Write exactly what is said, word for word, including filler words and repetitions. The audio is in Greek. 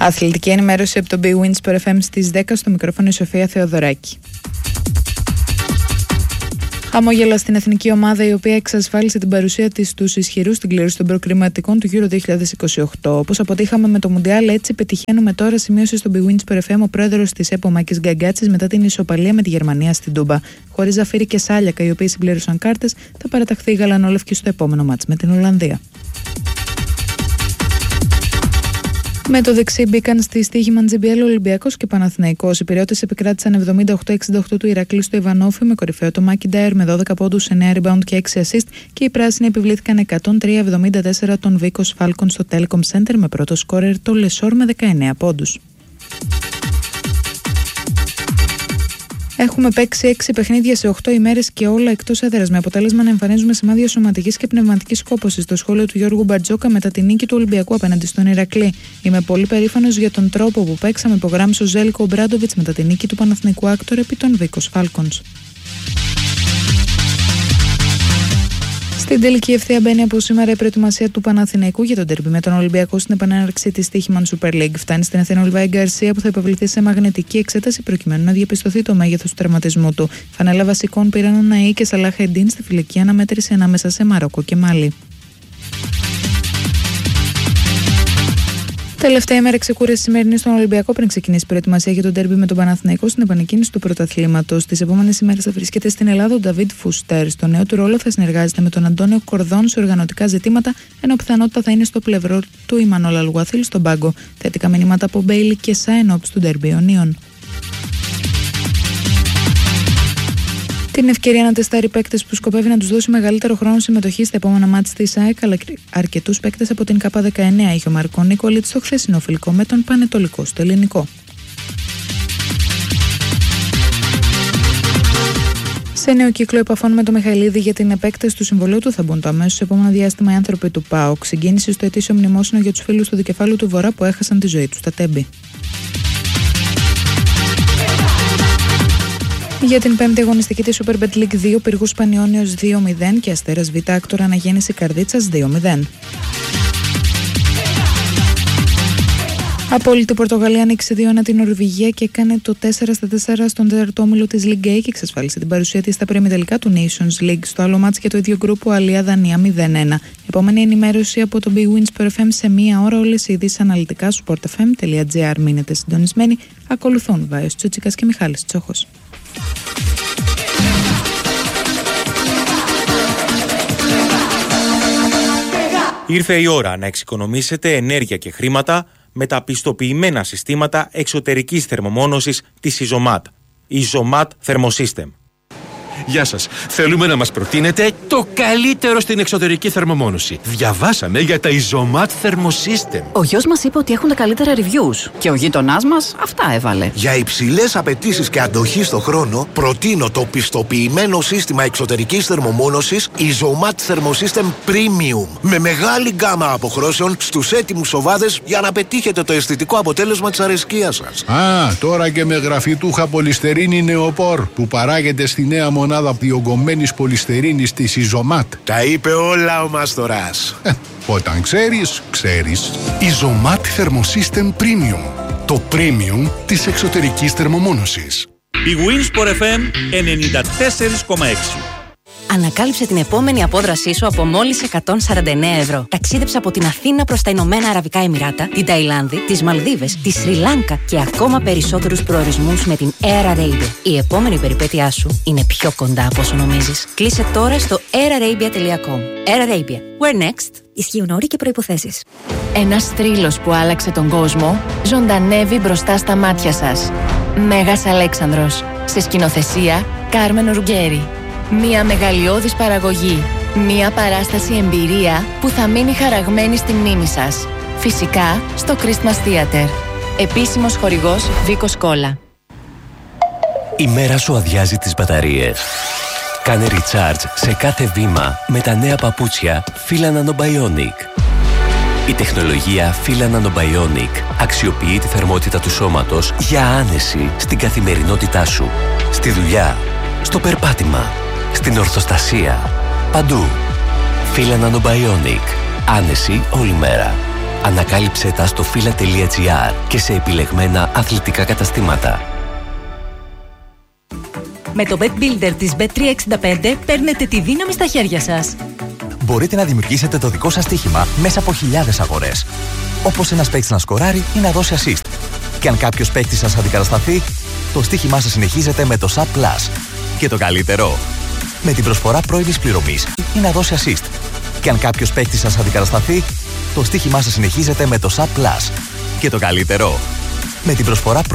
Αθλητική ενημέρωση από το Big Wins Sport εφ εμ στις δέκα, στο μικρόφωνο η Σοφία Θεοδωράκη. Χαμόγελα στην εθνική ομάδα, η οποία εξασφάλισε την παρουσία της στους ισχυρούς στην κλήρωση των προκριματικών του Euro δύο χιλιάδες είκοσι οκτώ. Όπως αποτύχαμε με το Μουντιάλ, έτσι πετυχαίνουμε τώρα, σημείωσε στο Big Wins Sport εφ εμ ο πρόεδρος της ΕΠΟ Μάκης Γκαγκάτσης μετά την ισοπαλία με τη Γερμανία στην Τούμπα. Χωρίς Ζαφύρι και Σάλιακα, οι οποίοι συμπλήρωσαν κάρτες, θα παραταχθεί η γαλανόλευκη στο επόμενο μάτς με την Ολλανδία. Με το δεξί μπήκαν στη στοίχημα τζι μπι ελ Ολυμπιακός και Παναθηναϊκός. Οι Πειραιώτες επικράτησαν εβδομήντα οκτώ εξήντα οκτώ του Ηρακλή στο Ιβανόφι με κορυφαίο το Μάκιντάιρ με δώδεκα πόντους, εννέα rebound και έξι assist, και οι πράσινοι επιβλήθηκαν εκατόν τρία εβδομήντα τέσσερα τον Βίκος Φάλκον στο Telecom Center με πρώτο σκόρερ το Λεσόρ με δεκαεννέα πόντους. Έχουμε παίξει έξι παιχνίδια σε οκτώ ημέρες και όλα εκτός έδρας, με αποτέλεσμα να εμφανίζουμε σημάδια σωματικής και πνευματικής κόπωσης. Στο σχόλιο του Γιώργου Μπαρτζόκα μετά τη νίκη του Ολυμπιακού απέναντι στον Ηρακλή. Είμαι πολύ περήφανος για τον τρόπο που παίξαμε, υπογράμμισε ο Ζέλικο Ομπράντοβιτς μετά τη νίκη του Παναθηναϊκού Άκτορ επί των Βίκος Φάλκονς. Στην τελική ευθεία μπαίνει από σήμερα η προετοιμασία του Παναθηναϊκού για τον ντέρμπι με τον Ολυμπιακό στην επανέναρξη της Τύχημαν Super League. Φτάνει στην Αθήνα ο Λιβάη Γκαρσία, που θα υποβληθεί σε μαγνητική εξέταση προκειμένου να διαπιστωθεί το μέγεθος του τερματισμού του. Φανέλα βασικών πήραν ο Ναΐ και Σαλάχ Εντίν στη φιλική αναμέτρηση ανάμεσα σε Μαρόκο και Μάλι. Τελευταία ημέρα ξεκούραση σημερινή στον Ολυμπιακό πριν ξεκινήσει η προετοιμασία για τον ντέρμπι με τον Παναθηναϊκό στην επανεκκίνηση του πρωταθλήματος. Τις επόμενες ημέρες θα βρίσκεται στην Ελλάδα ο Νταβίτ Φουστέρ. Στο νέο του ρόλο θα συνεργάζεται με τον Αντώνιο Κορδόν σε οργανωτικά ζητήματα, ενώ πιθανότητα θα είναι στο πλευρό του η Μανώλα Λουγαθήλ στον πάγκο. Θετικά μηνύματα από Μπέιλι και Σα ενόψει του ντέρμπι Ιωνίων. Την ευκαιρία να τεστάρει παίκτες που σκοπεύει να τους δώσει μεγαλύτερο χρόνο συμμετοχή στα επόμενα μάτς της ΑΕΚ, αλλά αρκετούς παίκτες από την ΚΑΠΑ δεκαεννέα είχε ο Μαρκό Νικολίτς στο χθεσινό φιλικό με τον Πανετολικό στο Ελληνικό. Σε νέο κύκλο επαφών με τον Μιχαηλίδη για την επέκταση του συμβολίου του θα μπουν το αμέσως επόμενο διάστημα οι άνθρωποι του ΠΑΟΚ. Συγκίνηση στο ετήσιο μνημόσυνο για τους φίλους του δικεφάλου του Βορρά που έχασαν τη ζωή τους στα Τέμπη. Για την πέμπτη αγωνιστική της Superbet League δύο, Πυργούς Πανιώνιος δύο μηδέν και Αστέρας Β' Άκτορα Αναγέννηση Καρδίτσας δύο μηδέν. Απόλυτη Πορτογαλία ανοίξει δύο ένα την Νορβηγία και έκανε το τέσσερα στα τέσσερα στον τέταρτο όμιλο της Ligue A και εξασφάλισε την παρουσία της στα προημιτελικά του Nations League. Στο άλλο μάτς και το ίδιο γκρουπ, Ουαλία Δανία μηδέν ένα. Επόμενη ενημέρωση από το Big Wins Sport εφ εμ σε μία ώρα. Όλες οι ειδήσεις αναλυτικά στο sport f m dot g r. Μείνετε συντονισμένοι. Ακολουθούν Βάιος Τσούτσικας και Μιχάλης Τσόχος. Ήρθε η ώρα να εξοικονομήσετε ενέργεια και χρήματα με τα πιστοποιημένα συστήματα εξωτερικής θερμομόνωσης της Isomat. Isomat Thermosystem. Γεια σας. Θέλουμε να μας προτείνετε το καλύτερο στην εξωτερική θερμομόνωση. Διαβάσαμε για τα Isomat Thermosystem. Ο γιος μας είπε ότι έχουν τα καλύτερα reviews και ο γείτονάς μας αυτά έβαλε. Για υψηλές απαιτήσεις και αντοχή στο χρόνο, προτείνω το πιστοποιημένο σύστημα εξωτερικής θερμομόνωσης Isomat Thermosystem Premium. Με μεγάλη γκάμα αποχρώσεων στους έτοιμους σοβάδες για να πετύχετε το αισθητικό αποτέλεσμα της αρεσκίας σας. Α, τώρα και με γραφιτούχα πολυστερίνη νεοπόρ που παράγεται στη νέα μονάδα διογκωμένης πολυστερίνης της Isomat. Τα είπε όλα ο Μάστορας. Ε, όταν ξέρεις, ξέρεις. Isomat Thermosystem Premium. Το premium της εξωτερικής θερμομόνωσης. Big Wins Sport εφ εμ ενενήντα τέσσερα κόμμα έξι. Ανακάλυψε την επόμενη απόδρασή σου από μόλις εκατόν σαράντα εννέα ευρώ. Ταξίδεψε από την Αθήνα προς τα Ηνωμένα Αραβικά Εμιράτα, την Ταϊλάνδη, τις Μαλδίβες, τη Σρι Λάνκα και ακόμα περισσότερους προορισμούς με την Air Arabia. Η επόμενη περιπέτειά σου είναι πιο κοντά από όσο νομίζεις. Κλείσε τώρα στο air arabia τελεία com. Air Arabia. Where next? Ισχύουν όροι και προϋποθέσεις. Ένας θρύλος που άλλαξε τον κόσμο ζωντανεύει μπροστά στα μάτια σας. Μέγας Αλέξανδρος. Σε σκηνοθεσία Κάρμεν Ρουγκέρι. Μια μεγαλειώδης παραγωγή. Μια παράσταση εμπειρία που θα μείνει χαραγμένη στη μνήμη σας. Φυσικά στο Christmas Theater. Επίσημος χορηγός Βίκος Κόλλα. Η μέρα σου αδειάζει τις μπαταρίες. Κάνε recharge σε κάθε βήμα με τα νέα παπούτσια Fila Nanobionic. Η τεχνολογία Fila Nanobionic αξιοποιεί τη θερμότητα του σώματος για άνεση στην καθημερινότητά σου. Στη δουλειά, στο περπάτημα, στην ορθοστασία, παντού. Fila Nanobionic. Άνεση όλη μέρα. Ανακάλυψέ τα στο φύλλα τελεία τζι άρ και σε επιλεγμένα αθλητικά καταστήματα. Με το Bet Builder της μπετ τριακόσια εξήντα πέντε παίρνετε τη δύναμη στα χέρια σας. Μπορείτε να δημιουργήσετε το δικό σας στοίχημα μέσα από χιλιάδες αγορές. Όπως ένας παίκτης να σκοράρει ή να δώσει assist. Και αν κάποιος παίκτης σας αντικατασταθεί, το στοίχημά σας συνεχίζεται με το Sub Plus. Και το καλύτερο, με την προσφορά πρώιμης πληρωμής ή να δώσει assist. Και αν κάποιος παίκτης σας αντικατασταθεί, το στοίχημά σας συνεχίζεται με το Sub Plus. Και το καλύτερο, με την προσφορά